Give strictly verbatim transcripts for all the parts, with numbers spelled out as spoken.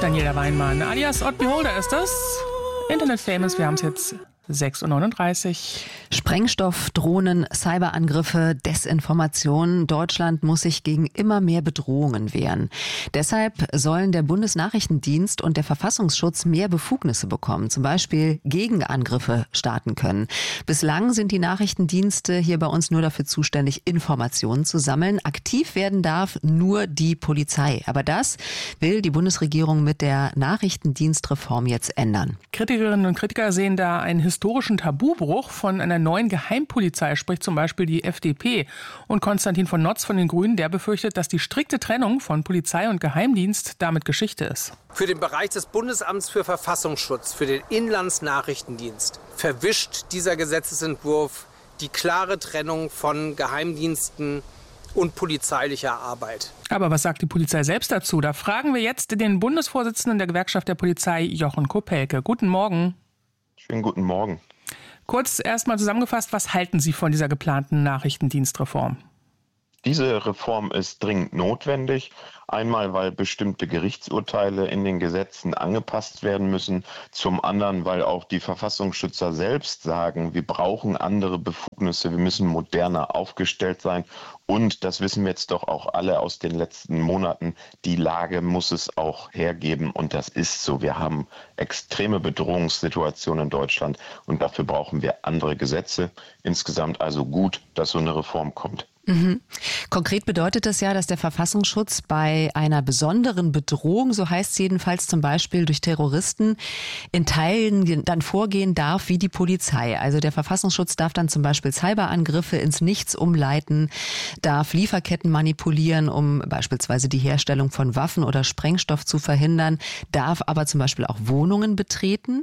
Daniela Weinmann, alias Odd Beholder ist das. Internet Famous, wir haben es jetzt sechs Uhr neununddreißig. Sprengstoff, Drohnen, Cyberangriffe, Desinformation. Deutschland muss sich gegen immer mehr Bedrohungen wehren. Deshalb sollen der Bundesnachrichtendienst und der Verfassungsschutz mehr Befugnisse bekommen, zum Beispiel Gegenangriffe starten können. Bislang sind die Nachrichtendienste hier bei uns nur dafür zuständig, Informationen zu sammeln. Aktiv werden darf nur die Polizei. Aber das will die Bundesregierung mit der Nachrichtendienstreform jetzt ändern. Kritikerinnen und Kritiker sehen da einen historischen Tabubruch. Von einer neuen Geheimpolizei spricht zum Beispiel die F D P. Und Konstantin von Notz von den Grünen, der befürchtet, dass die strikte Trennung von Polizei und Geheimdienst damit Geschichte ist. Für den Bereich des Bundesamts für Verfassungsschutz, für den Inlandsnachrichtendienst, verwischt dieser Gesetzesentwurf die klare Trennung von Geheimdiensten und polizeilicher Arbeit. Aber was sagt die Polizei selbst dazu? Da fragen wir jetzt den Bundesvorsitzenden der Gewerkschaft der Polizei, Jochen Kopelke. Guten Morgen. Schönen guten Morgen. Kurz erstmal zusammengefasst, was halten Sie von dieser geplanten Nachrichtendienstreform? Diese Reform ist dringend notwendig. Einmal, weil bestimmte Gerichtsurteile in den Gesetzen angepasst werden müssen. Zum anderen, weil auch die Verfassungsschützer selbst sagen, wir brauchen andere Befugnisse, wir müssen moderner aufgestellt sein. Und das wissen wir jetzt doch auch alle aus den letzten Monaten, die Lage muss es auch hergeben. Und das ist so. Wir haben extreme Bedrohungssituationen in Deutschland und dafür brauchen wir andere Gesetze. Insgesamt also gut, dass so eine Reform kommt. Mhm. Konkret bedeutet das ja, dass der Verfassungsschutz bei einer besonderen Bedrohung, so heißt es jedenfalls zum Beispiel durch Terroristen, in Teilen dann vorgehen darf wie die Polizei. Also der Verfassungsschutz darf dann zum Beispiel Cyberangriffe ins Nichts umleiten, darf Lieferketten manipulieren, um beispielsweise die Herstellung von Waffen oder Sprengstoff zu verhindern, darf aber zum Beispiel auch Wohnungen betreten.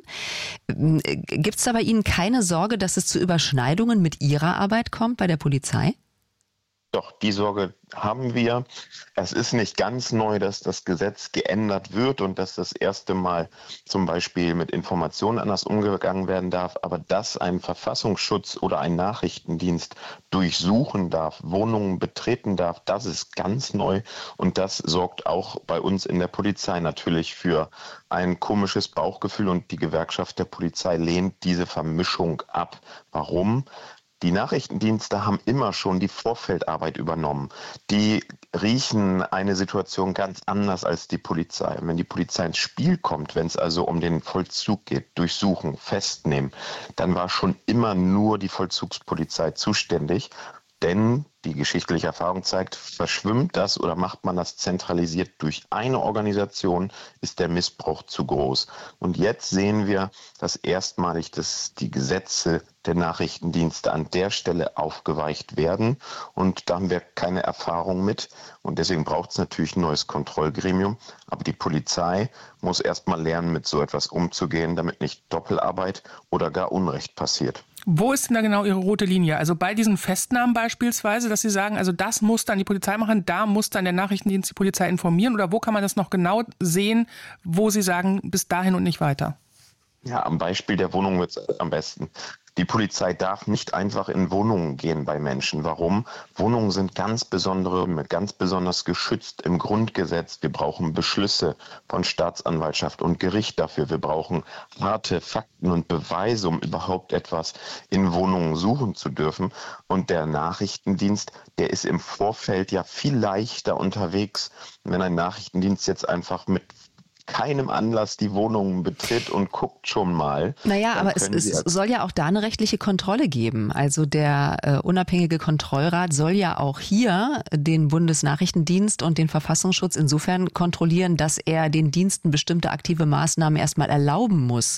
Gibt es da bei Ihnen keine Sorge, dass es zu Überschneidungen mit Ihrer Arbeit kommt bei der Polizei? Doch, die Sorge haben wir. Es ist nicht ganz neu, dass das Gesetz geändert wird und dass das erste Mal zum Beispiel mit Informationen anders umgegangen werden darf. Aber dass ein Verfassungsschutz oder ein Nachrichtendienst durchsuchen darf, Wohnungen betreten darf, das ist ganz neu. Und das sorgt auch bei uns in der Polizei natürlich für ein komisches Bauchgefühl. Und die Gewerkschaft der Polizei lehnt diese Vermischung ab. Warum? Die Nachrichtendienste haben immer schon die Vorfeldarbeit übernommen. Die riechen eine Situation ganz anders als die Polizei. Und wenn die Polizei ins Spiel kommt, wenn es also um den Vollzug geht, durchsuchen, festnehmen, dann war schon immer nur die Vollzugspolizei zuständig. Denn die geschichtliche Erfahrung zeigt, verschwimmt das oder macht man das zentralisiert durch eine Organisation, ist der Missbrauch zu groß. Und jetzt sehen wir, dass erstmalig dass die Gesetze der Nachrichtendienste an der Stelle aufgeweicht werden. Und da haben wir keine Erfahrung mit. Und deswegen braucht es natürlich ein neues Kontrollgremium. Aber die Polizei muss erstmal lernen, mit so etwas umzugehen, damit nicht Doppelarbeit oder gar Unrecht passiert. Wo ist denn da genau Ihre rote Linie? Also bei diesen Festnahmen beispielsweise, dass Sie sagen, also das muss dann die Polizei machen, da muss dann der Nachrichtendienst die Polizei informieren, oder wo kann man das noch genau sehen, wo Sie sagen, bis dahin und nicht weiter? Ja, am Beispiel der Wohnung wird es am besten. Die Polizei darf nicht einfach in Wohnungen gehen bei Menschen. Warum? Wohnungen sind ganz besondere, ganz besonders geschützt im Grundgesetz. Wir brauchen Beschlüsse von Staatsanwaltschaft und Gericht dafür. Wir brauchen harte Fakten und Beweise, um überhaupt etwas in Wohnungen suchen zu dürfen. Und der Nachrichtendienst, der ist im Vorfeld ja viel leichter unterwegs. Wenn ein Nachrichtendienst jetzt einfach mit keinem Anlass die Wohnungen betritt und guckt schon mal. Naja, aber es, es soll ja auch da eine rechtliche Kontrolle geben. Also der äh, unabhängige Kontrollrat soll ja auch hier den Bundesnachrichtendienst und den Verfassungsschutz insofern kontrollieren, dass er den Diensten bestimmte aktive Maßnahmen erstmal erlauben muss.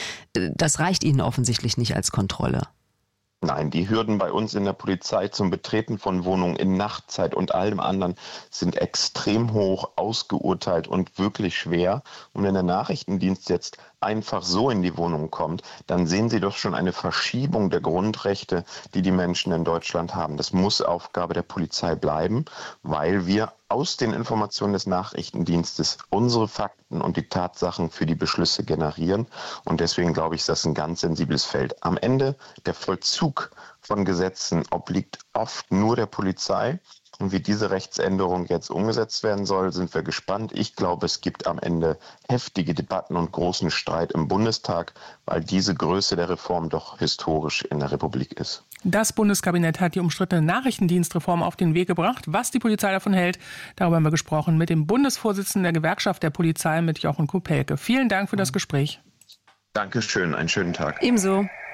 Das reicht Ihnen offensichtlich nicht als Kontrolle. Nein, die Hürden bei uns in der Polizei zum Betreten von Wohnungen in Nachtzeit und allem anderen sind extrem hoch, ausgeurteilt und wirklich schwer. Und wenn der Nachrichtendienst jetzt einfach so in die Wohnung kommt, dann sehen Sie doch schon eine Verschiebung der Grundrechte, die die Menschen in Deutschland haben. Das muss Aufgabe der Polizei bleiben, weil wir aus den Informationen des Nachrichtendienstes unsere Fakten und die Tatsachen für die Beschlüsse generieren. Und deswegen glaube ich, ist das ein ganz sensibles Feld. Am Ende der Vollzug von Gesetzen obliegt oft nur der Polizei. Und wie diese Rechtsänderung jetzt umgesetzt werden soll, sind wir gespannt. Ich glaube, es gibt am Ende heftige Debatten und großen Streit im Bundestag, weil diese Größe der Reform doch historisch in der Republik ist. Das Bundeskabinett hat die umstrittene Nachrichtendienstreform auf den Weg gebracht. Was die Polizei davon hält, darüber haben wir gesprochen mit dem Bundesvorsitzenden der Gewerkschaft der Polizei, mit Jochen Kupelke. Vielen Dank für das Gespräch. Dankeschön, einen schönen Tag. Ebenso.